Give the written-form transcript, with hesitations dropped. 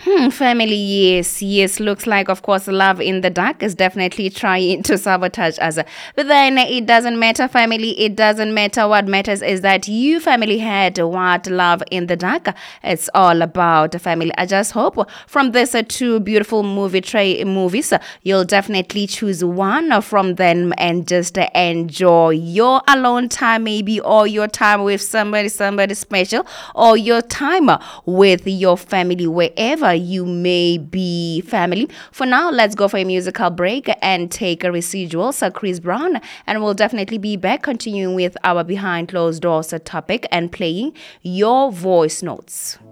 Family, yes. Looks like, of course, love in the dark is definitely trying to sabotage us. But then it doesn't matter, family. It doesn't matter. What matters is that you, family, had what love in the dark. It's all about family. I just hope from this two beautiful movies, you'll definitely choose one from them and just enjoy your alone time, maybe, or your time with somebody special, or your time with your family, wherever you may be, family. For now, let's go for a musical break and take a residual. So, Chris Brown, and we'll definitely be back continuing with our behind closed doors topic and playing your voice notes.